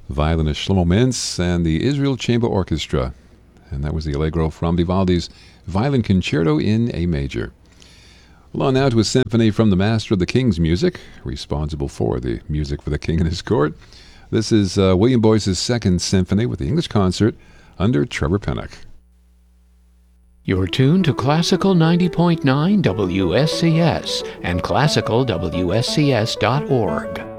Violinist Shlomo Mintz and the Israel Chamber Orchestra. And that was the Allegro from Vivaldi's Violin Concerto in A Major. Well, on now to a symphony from the master of the king's music, responsible for the music for the king and his court. This is William Boyce's Second Symphony with the English Concert under Trevor Pennock. You're tuned to Classical 90.9 WSCS and classicalwscs.org.